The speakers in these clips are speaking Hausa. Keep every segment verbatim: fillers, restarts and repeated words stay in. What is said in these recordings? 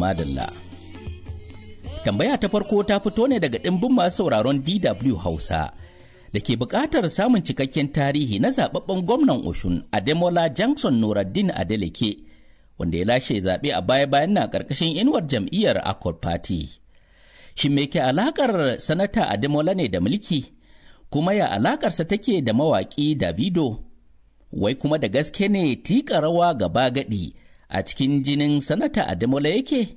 madalla. Tambaya ta farko ta fito ne daga ɗimbin masu sauraron D W Hausa da ke buƙatar samun cikakken tarihi na zaɓaɓɓen gwamnan Oshun Ademola Johnson Nuruddin Adeleke wanda ya lashe zaɓe a baya-bayan na ƙarƙashin inuwar jam'iyyar Accord Party. Shin me ke alaƙar Sanata Ademola ne da mulki? Kuma ya alaƙarsa take da mawaƙi Davido? Wai kuma da gaske ne tiƙa rawa gaba gaɗi a cikin jinin Sanata Ademola yake?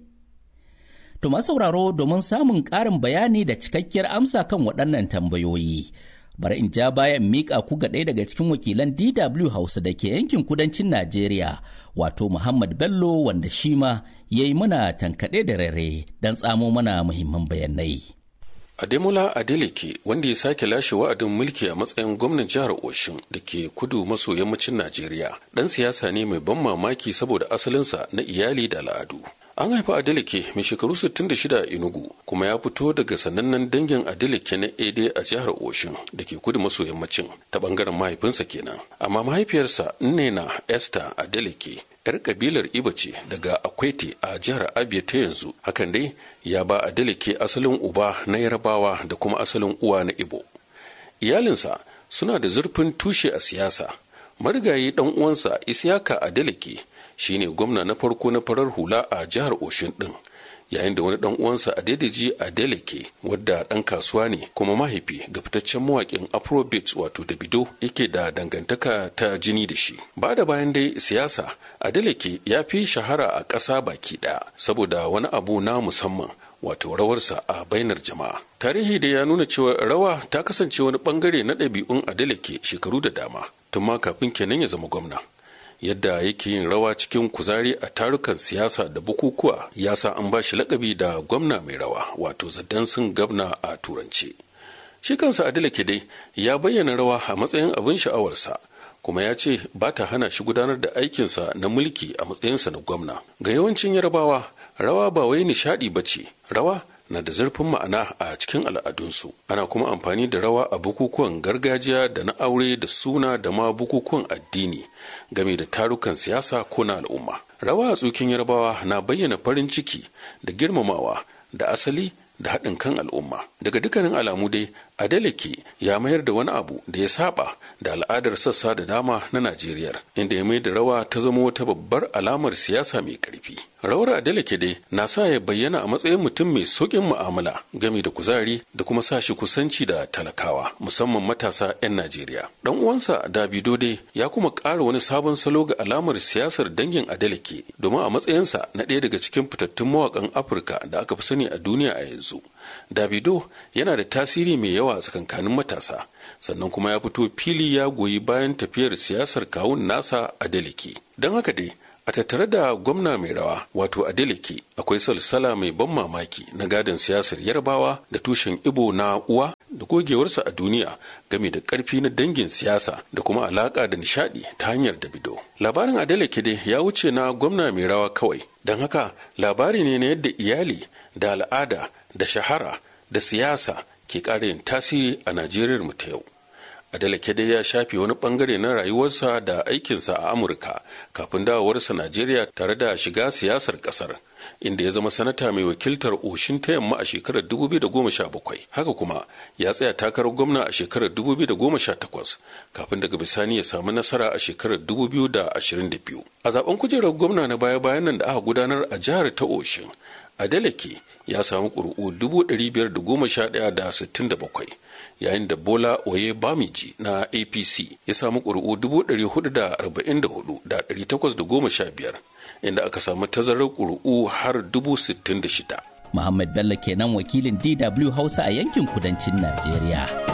To masauraro domin samun ƙarin bayani da cikakkiyar amsa kan waɗannan tambayoyi. Bari in ja bayan miƙa ku ga ɗaya daga cikin wakilan D W Hausa da ke yankin kudancin Najeriya, wato Muhammad Bello wanda shi ma ya yi mana tankaɗe da rere don tsamo mana muhimman bayanai. Ademola Adeleke wanda ya sake lashe wa'adin mulki a matsayin gwamnan jihar Oshun da ke kudu maso yammacin Najeriya, ɗan siyasa ne mai ban mamaki saboda asalinsa na iyali da al'adu. An haifa Adeleke mai shekaru sittin da shida a Enugu kuma ya fito daga sanannen dangin Adeleke na Ede a jihar Oshun da ke kudu maso yammacin ta bangaren mahaifinsa kenan. Amma mahaifiyarsa Nnena Esther Adeleke yar kabilar Ibo ce daga Akwete a jihar Abia ta yanzu. Hakan dai ya ba Adeleke asalin uba na Yarbawa da kuma asalin uwa na Ibo. Iyalinsa suna da zurfin tushe a siyasa. Marigayi dan uwansa Isiyaka Adeleke shine gwamna na farko na farar hula a jihar Oshun din, yayin da wani dan uwansa Adedeji Adeleke wadda dan kasuwa ne kuma mahaifi ga fitaccen mawakin Afrobeat wato Davido yake da dangantaka ta jini da shi. Ba da bayan dai siyasa, Adeleke ya fi shahara a ƙasa baki ɗaya saboda wani abu na musamman, wato rawarsa a bainar jama'a. Tarihi da ya nuna cewa rawa ta kasance wani bangare na ɗabi'un Adeleke shekaru da dama, tun ma kafin kenan ya zama gwamna. Yadda yake yin rawa cikin kuzari a tarukan siyasa da bukukuwa ya sa an ba shi lakabi da gwamna mai rawa, wato the dancing governor a turance. Shi kansa Adeleke dai ya bayyana rawa a matsayin abin sha'awarsa, kuma ya ce ba ta hana shi gudanar da aikinsa na mulki a matsayinsa na gwamna. Ga yawancin Yarbawa, rawa ba wai nishadi ba ce, rawa na da zurfin ma'ana a cikin al'adunsu. Ana kuma amfani da rawa a bukukuwan gargajiya da na aure da suna da ma bukukuwan addini game da tarukan siyasa ko na al'umma. Rawa a tsukin Yarbawa na bayyana farin ciki da girmamawa da asali da haɗin kan al'umma. Daga dukkanin alamu dai, Adeleke ya mayar da wani abu da ya saba da al'adar sassa da dama na Najeriya, inda ya mai da rawa ta zama wata babbar alamar siyasa mai ƙarfi. Rawar Adeleke dai na sa ya bayyana a matsayin mutum mai sauƙin mu'amala game da kuzari da kuma sa shi kusanci da talakawa, musamman matasa 'yan Najeriya. Dan uwansa Davido dai ya kuma ƙara wani sabon salo ga alamar siyasar dangin Adeleke, domin a matsayinsa na ɗaya daga cikin fitattun mawaƙan Afirka da aka fi sani a duniya a yanzu. Davido yana da tasiri mai yawa a tsakankanin matasa, sannan kuma ya fito fili ya goyi bayan tafiyar siyasar kawun nasa Adeleke. Don haka dai, a tattare da gwamna mai rawa wato Adeleke akwai salsala mai ban mamaki na gadon siyasar Yarbawa da tushen Ibo na uwa da gogewarsa a duniya game da ƙarfi na dangin siyasa da kuma alaƙa da nishaɗi ta hanyar Davido. Labarin Adeleke dai ya wuce na gwamna mai rawa kawai, don haka labari ne na yadda iyali da al'ada da shahara da siyasa ke ƙara yin tasiri a Najeriyar mu ta yau. Adeleke dai ya shafe wani bangare na rayuwarsa da aikinsa a Amurka kafin dawowarsa Najeriya tare da shiga siyasar kasar, inda ya zama sanata mai wakiltar Oshin ta Yamma a shekarar dubu biyu da goma sha bakwai. Haka kuma ya tsaya takarar gwamna a shekarar dubu biyu da goma sha takwas kafin daga bisani ya samu nasara a shekarar dubu biyu da ashirin da biyu. A zaben kujerar gwamna na baya-bayan nan da aka gudanar a jihar ta Oshin, Adeleke ya samu ƙuri'u dubu ɗari biyar da goma sha ɗaya da sittin da bakwai, yayin da Bola Oyebamiji na A P C ya samu ƙuri'u dubu ɗari hudu da arba'in da hudu da ɗari takwas da goma sha biyar, inda aka samu tazarar ƙuri'u har dubu sittin da shida. Muhammad Bello kenan wakilin D W Hausa a yankin kudancin Najeriya.